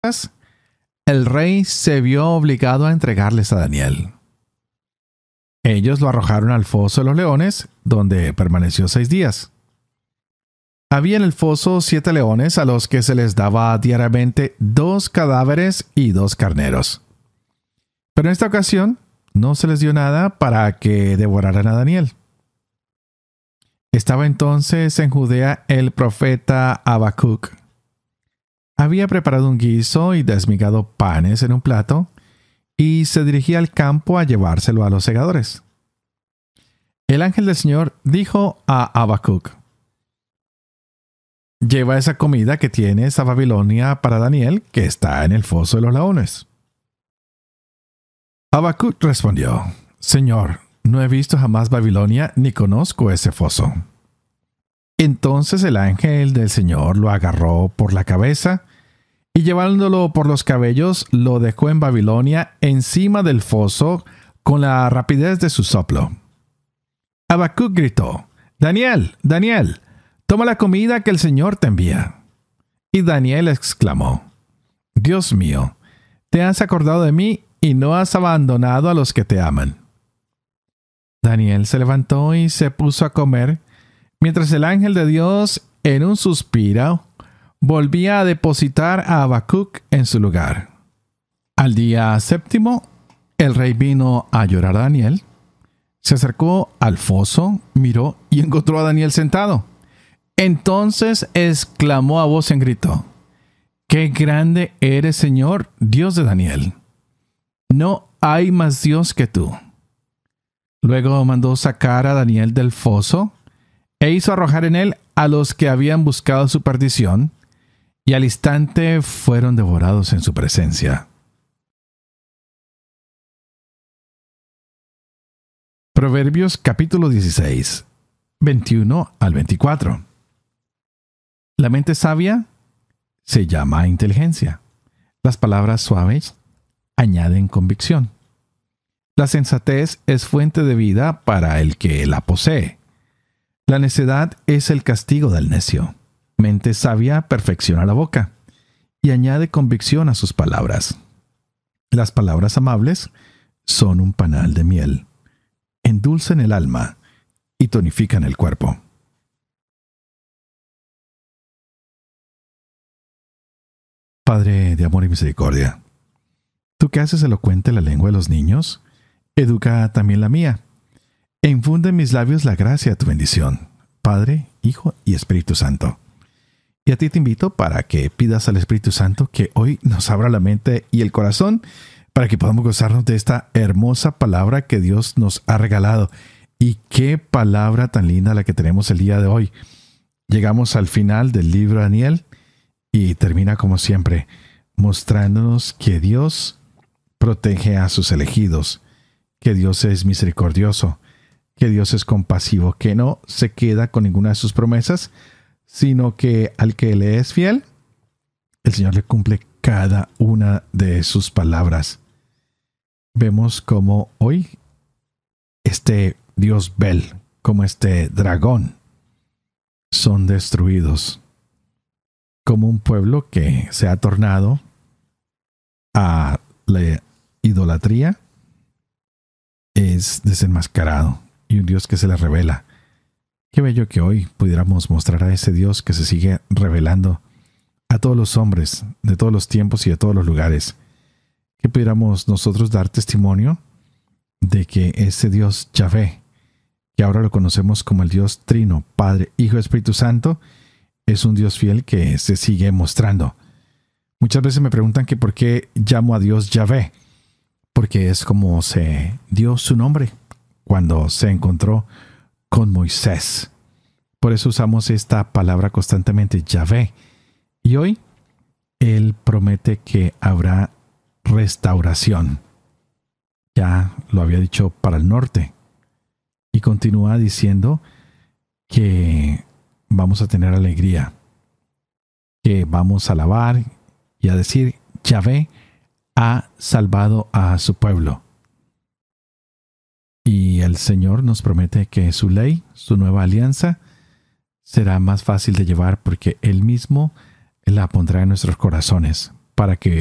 el rey se vio obligado a entregarles a Daniel. Ellos lo arrojaron al foso de los leones, donde permaneció 6 días. Había en el foso 7 leones a los que se les daba diariamente 2 cadáveres y 2 carneros. Pero en esta ocasión no se les dio nada para que devoraran a Daniel. Estaba entonces en Judea el profeta Habacuc. Había preparado un guiso y desmigado panes en un plato, y se dirigía al campo a llevárselo a los segadores. El ángel del Señor dijo a Habacuc: «Lleva esa comida que tienes a Babilonia para Daniel, que está en el foso de los leones». Habacuc respondió: «Señor, no he visto jamás Babilonia ni conozco ese foso». Entonces el ángel del Señor lo agarró por la cabeza y llevándolo por los cabellos lo dejó en Babilonia encima del foso con la rapidez de su soplo. Habacuc gritó: «Daniel, Daniel, toma la comida que el Señor te envía». Y Daniel exclamó: «Dios mío, te has acordado de mí y no has abandonado a los que te aman». Daniel se levantó y se puso a comer, mientras el ángel de Dios, en un suspiro, volvía a depositar a Habacuc en su lugar. Al día 7, el rey vino a llorar a Daniel. Se acercó al foso, miró y encontró a Daniel sentado. Entonces exclamó a voz en grito: «¡Qué grande eres, Señor, Dios de Daniel! No hay más Dios que tú». Luego mandó sacar a Daniel del foso e hizo arrojar en él a los que habían buscado su perdición, y al instante fueron devorados en su presencia. Proverbios capítulo 16, 21 al 24. La mente sabia se llama inteligencia. Las palabras suaves añaden convicción. La sensatez es fuente de vida para el que la posee. La necedad es el castigo del necio. Mente sabia perfecciona la boca y añade convicción a sus palabras. Las palabras amables son un panal de miel. Endulzan el alma y tonifican el cuerpo. Padre de amor y misericordia, tú que haces elocuente la lengua de los niños, educa también la mía, e infunde en mis labios la gracia de tu bendición, Padre, Hijo y Espíritu Santo. Y a ti te invito para que pidas al Espíritu Santo que hoy nos abra la mente y el corazón para que podamos gozarnos de esta hermosa palabra que Dios nos ha regalado. Y qué palabra tan linda la que tenemos el día de hoy. Llegamos al final del libro de Daniel y termina como siempre, mostrándonos que Dios protege a sus elegidos, que Dios es misericordioso, que Dios es compasivo, que no se queda con ninguna de sus promesas, sino que al que le es fiel, el Señor le cumple cada una de sus palabras. Vemos como hoy este Dios Bel, como este dragón, son destruidos, como un pueblo que se ha tornado a la idolatría es desenmascarado, y un Dios que se le revela. Qué bello que hoy pudiéramos mostrar a ese Dios que se sigue revelando a todos los hombres de todos los tiempos y de todos los lugares. Que pudiéramos nosotros dar testimonio de que ese Dios Yahvé, que ahora lo conocemos como el Dios Trino, Padre, Hijo y Espíritu Santo, es un Dios fiel que se sigue mostrando. Muchas veces me preguntan que por qué llamo a Dios Yahvé, porque es como se dio su nombre cuando se encontró con Moisés. Por eso usamos esta palabra constantemente, Yahvé. Y hoy Él promete que habrá restauración. Ya lo había dicho para el norte. Y continúa diciendo que vamos a tener alegría, que vamos a alabar y a decir, Yahvé ha salvado a su pueblo. Y el Señor nos promete que su ley, su nueva alianza, será más fácil de llevar porque Él mismo la pondrá en nuestros corazones para que